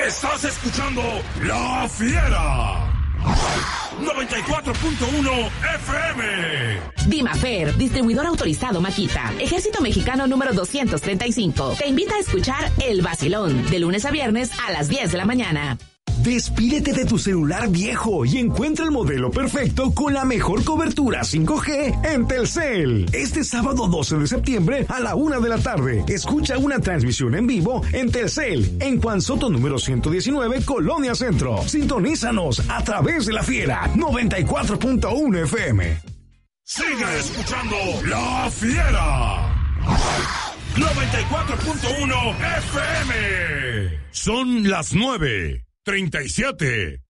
Estás escuchando La Fiera. 94.1 FM. Dimafer, distribuidor autorizado Makita, Ejército Mexicano número 235. Te invita a escuchar El Vacilón, de lunes a viernes a las 10 de la mañana. Despídete de tu celular viejo y encuentra el modelo perfecto con la mejor cobertura 5G en Telcel. Este sábado 12 de septiembre a la 1 de la tarde, escucha una transmisión en vivo en Telcel, en Juan Soto número 119, Colonia Centro. Sintonízanos a través de La Fiera 94.1 FM. Sigue escuchando La Fiera. 94.1 FM. Son las 9:37.